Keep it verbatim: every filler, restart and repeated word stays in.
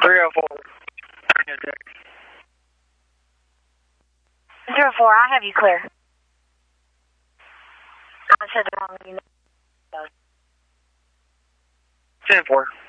three oh four. three oh four, I have you clear. I said the wrong unit. ten four.